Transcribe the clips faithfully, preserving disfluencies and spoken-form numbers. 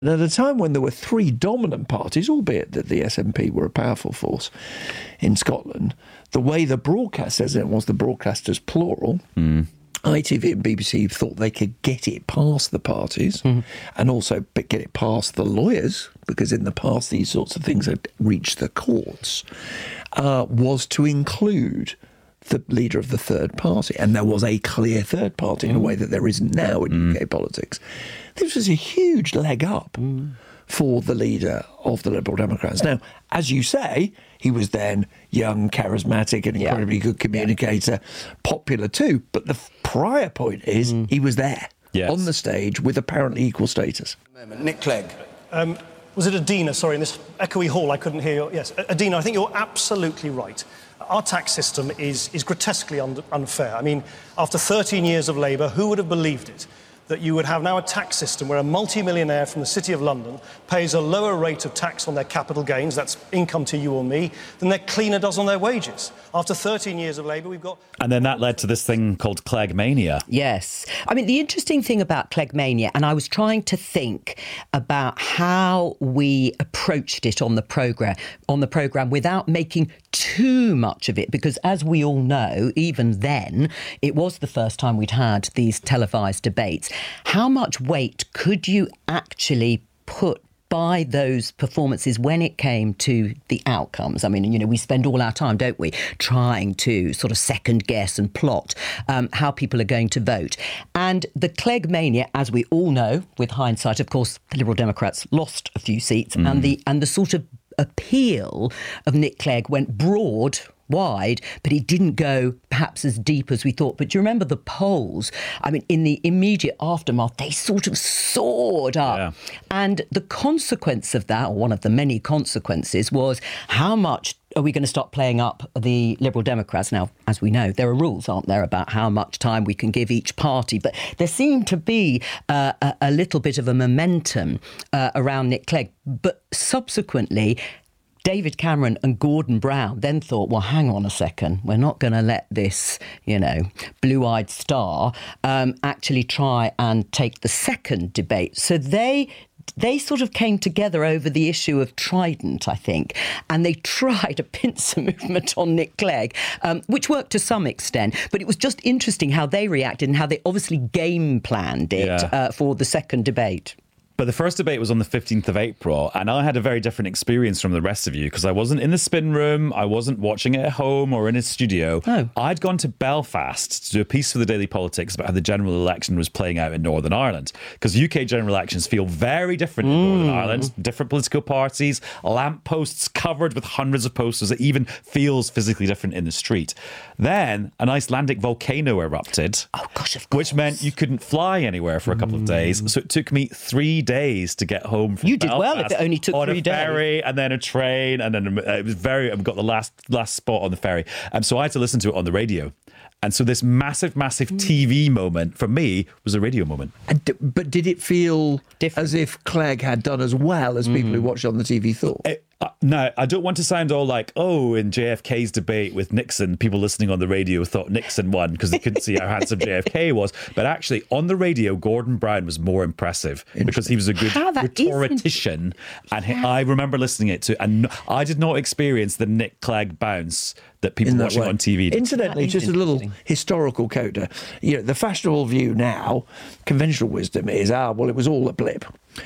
At a time when there were three dominant parties, albeit that the S N P were a powerful force in Scotland, the way the broadcast says it was the broadcasters plural. Mm. I T V and B B C thought they could get it past the parties mm. and also get it past the lawyers, because in the past these sorts of things had reached the courts, uh, was to include the leader of the third party. And there was a clear third party mm. in a way that there isn't now in mm. U K politics. This was a huge leg up mm. for the leader of the Liberal Democrats. Now, as you say, he was then young, charismatic, and incredibly yeah. good communicator, yeah. popular too. But the prior point is mm. he was there yes. on the stage with apparently equal status. Nick Clegg. Um, was it Adina? Sorry, in this echoey hall, I couldn't hear you. Yes, Adina, I think you're absolutely right. Our tax system is, is grotesquely un- unfair. I mean, after thirteen years of Labour, who would have believed it? That you would have now a tax system where a multi-millionaire from the City of London pays a lower rate of tax on their capital gains, that's income to you or me, than their cleaner does on their wages. After thirteen years of Labour, we've got... And then that led to this thing called Cleggmania. Yes. I mean, the interesting thing about Cleggmania, and I was trying to think about how we approached it on the programme, on the programme without making too much of it, because as we all know, even then, it was the first time we'd had these televised debates. How much weight could you actually put by those performances when it came to the outcomes? I mean, you know, we spend all our time, don't we, trying to sort of second guess and plot um, how people are going to vote. And the Cleggmania, as we all know, with hindsight, of course, the Liberal Democrats lost a few seats, mm. and the and the sort of appeal of Nick Clegg went broad, wide, but it didn't go perhaps as deep as we thought. But do you remember the polls? I mean, in the immediate aftermath, they sort of soared up. Yeah. And the consequence of that, or one of the many consequences, was how much are we going to stop playing up the Liberal Democrats? Now, as we know, there are rules, aren't there, about how much time we can give each party. But there seemed to be uh, a, a little bit of a momentum uh, around Nick Clegg. But subsequently, David Cameron and Gordon Brown then thought, well, hang on a second, we're not going to let this, you know, blue-eyed star um, actually try and take the second debate. So they they sort of came together over the issue of Trident, I think, and they tried a pincer movement on Nick Clegg, um, which worked to some extent. But it was just interesting how they reacted and how they obviously game planned it yeah. uh, for the second debate. But the first debate was on the fifteenth of April, and I had a very different experience from the rest of you because I wasn't in the spin room, I wasn't watching it at home or in a studio. Oh. I'd gone to Belfast to do a piece for the Daily Politics about how the general election was playing out in Northern Ireland, because U K general elections feel very different mm. in Northern Ireland. Different political parties, lampposts covered with hundreds of posters. It even feels physically different in the street. Then an Icelandic volcano erupted. Oh, gosh, of course. Which meant you couldn't fly anywhere for a couple mm. of days. So it took me three days days to get home from You did Belfast well if it only took on three a days. ferry and then a train, and then it was very, I've got the last last spot on the ferry. And so I had to listen to it on the radio. And so this massive, massive mm. T V moment for me was a radio moment. And d- but did it feel Different. as if Clegg had done as well as mm. people who watched on the T V thought? It, uh, no, I don't want to sound all like, oh, in J F K's debate with Nixon, people listening on the radio thought Nixon won because they couldn't see how handsome J F K was. But actually, on the radio, Gordon Brown was more impressive because he was a good rhetorician. And he, I remember listening it to, and I did not experience the Nick Clegg bounce that people that watching way. on T V did. Incidentally, just a little historical coda. You know, the fashionable view now, conventional wisdom is, ah, well, it was all a blip.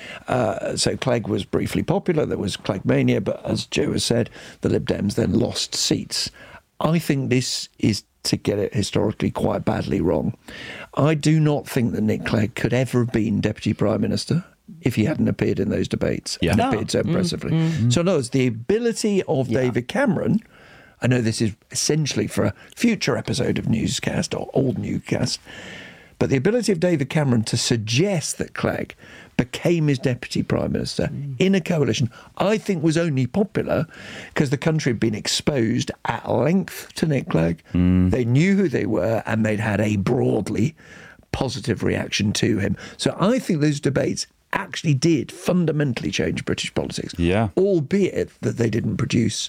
Uh, so Clegg was briefly popular, there was Cleggmania, but as Joe has said, the Lib Dems then lost seats. I think this is, to get it historically, quite badly wrong. I do not think that Nick Clegg could ever have been Deputy Prime Minister if he hadn't appeared in those debates yeah. and no. appeared so impressively. Mm, mm, so no, it's the ability of yeah. David Cameron. I know this is essentially for a future episode of Newscast or old Newscast, but the ability of David Cameron to suggest that Clegg became his Deputy Prime Minister mm. in a coalition, I think was only popular because the country had been exposed at length to Nick Clegg. Mm. They knew who they were and they'd had a broadly positive reaction to him. So I think those debates actually did fundamentally change British politics, yeah. albeit that they didn't produce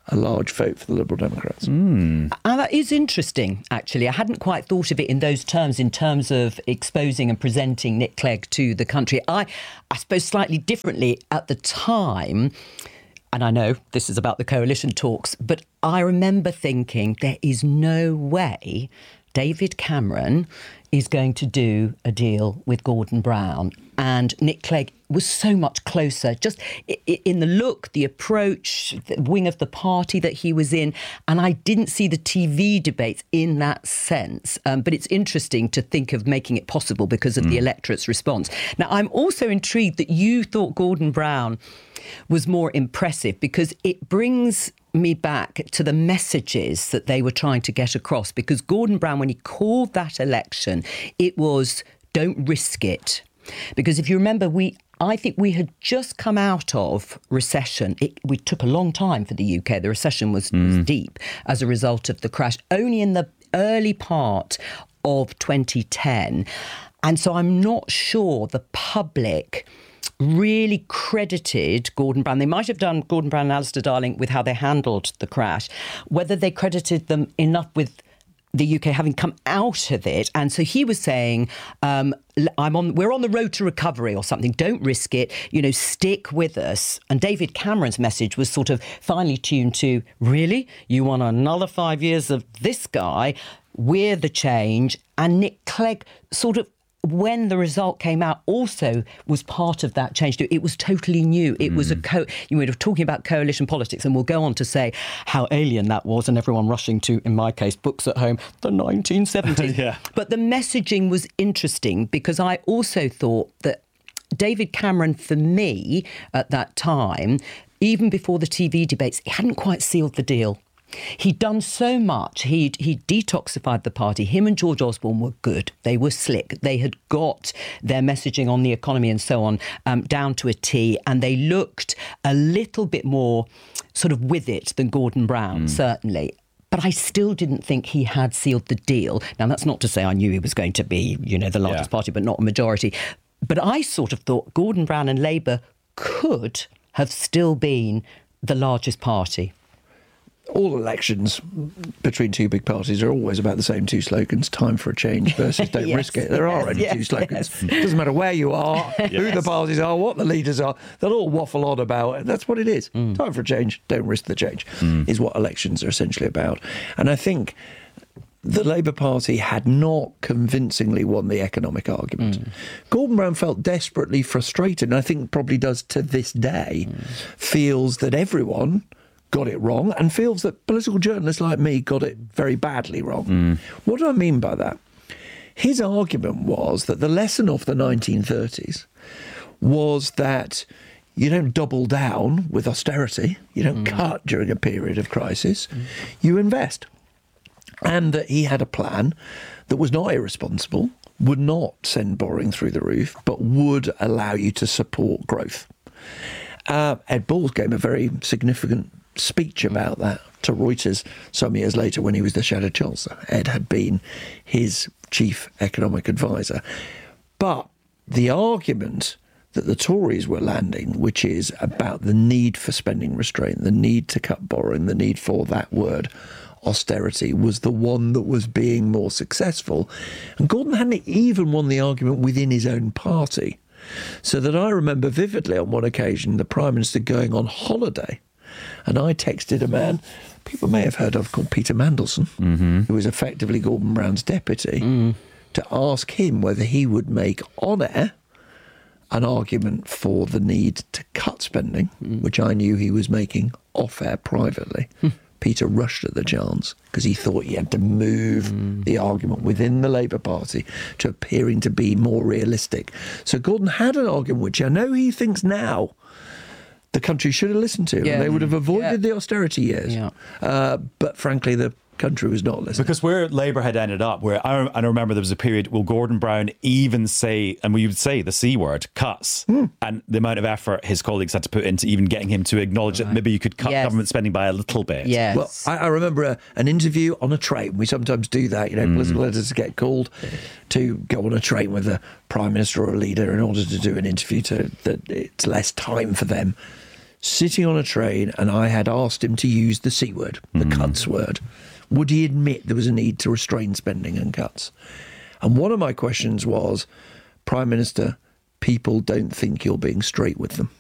a large vote for the Liberal Democrats. Mm. And that is interesting, actually. I hadn't quite thought of it in those terms, in terms of exposing and presenting Nick Clegg to the country. I, I suppose slightly differently at the time, and I know this is about the coalition talks, but I remember thinking there is no way David Cameron is going to do a deal with Gordon Brown. And Nick Clegg was so much closer, just in the look, the approach, the wing of the party that he was in. And I didn't see the T V debates in that sense. Um, but it's interesting to think of making it possible because of mm. the electorate's response. Now, I'm also intrigued that you thought Gordon Brown was more impressive, because it brings me back to the messages that they were trying to get across. Because Gordon Brown, when he called that election, it was don't risk it. Because if you remember, we I think we had just come out of recession. It we took a long time for the U K. The recession was, mm. was deep as a result of the crash, only in the early part of twenty ten. And so I'm not sure the public really credited Gordon Brown. They might have done, Gordon Brown and Alistair Darling, with how they handled the crash. Whether they credited them enough with the U K having come out of it. And so he was saying, um, I'm on, we're on the road to recovery or something. Don't risk it. You know, stick with us. And David Cameron's message was sort of finely tuned to, really? You want another five years of this guy? We're the change. And Nick Clegg sort of, when the result came out, also was part of that change. It was totally new. It mm. was a co. You were talking about coalition politics, and we'll go on to say how alien that was, and everyone rushing to, in my case, books at home, the nineteen seventies. yeah. But the messaging was interesting, because I also thought that David Cameron, for me, at that time, even before the T V debates, he hadn't quite sealed the deal. He'd done so much. He'd, he detoxified the party. Him and George Osborne were good. They were slick. They had got their messaging on the economy and so on um, down to a T. And they looked a little bit more sort of with it than Gordon Brown, mm. certainly. But I still didn't think he had sealed the deal. Now, that's not to say I knew he was going to be, you know, the largest yeah. party, but not a majority. But I sort of thought Gordon Brown and Labour could have still been the largest party. All elections between two big parties are always about the same two slogans: time for a change versus don't yes, risk it. There yes, are only yes, two slogans. Yes. It doesn't matter where you are, yes. who the parties are, what the leaders are. They'll all waffle on about it. That's what it is. Mm. Time for a change, don't risk the change, mm. is what elections are essentially about. And I think the Labour Party had not convincingly won the economic argument. Mm. Gordon Brown felt desperately frustrated, and I think probably does to this day, mm. feels that everyone got it wrong, and feels that political journalists like me got it very badly wrong. Mm. What do I mean by that? His argument was that the lesson of the nineteen thirties was that you don't double down with austerity, you don't mm. cut during a period of crisis, mm. you invest. And that he had a plan that was not irresponsible, would not send borrowing through the roof, but would allow you to support growth. Uh, Ed Balls gave a very significant speech about that to Reuters some years later when he was the Shadow Chancellor. Ed had been his chief economic advisor. But the argument that the Tories were landing, which is about the need for spending restraint, the need to cut borrowing, the need for that word austerity, was the one that was being more successful. And Gordon hadn't even won the argument within his own party. So that I remember vividly on one occasion the Prime Minister going on holiday, and I texted a man people may have heard of called Peter Mandelson, mm-hmm. who was effectively Gordon Brown's deputy, mm. to ask him whether he would make on air an argument for the need to cut spending, mm. which I knew he was making off air privately. Mm. Peter rushed at the chance because he thought he had to move mm. the argument within the Labour Party to appearing to be more realistic. So Gordon had an argument which I know he thinks now the country should have listened to. Yeah. They would have avoided yeah. the austerity years. Yeah. Uh, but frankly, the country was not listening. Because where Labour had ended up, where I, I remember there was a period where Gordon Brown even say, and we would say the C word, cuts, mm. and the amount of effort his colleagues had to put into even getting him to acknowledge right. that maybe you could cut yes. government spending by a little bit. Yes. Well, I, I remember a, an interview on a train. We sometimes do that, you know, mm. political editors get called to go on a train with a Prime Minister or a leader in order to do an interview to that it's less time for them. sitting on a train and I had asked him to use the C word, the mm. cuts word, would he admit there was a need to restrain spending and cuts? And one of my questions was, Prime Minister, people don't think you're being straight with them.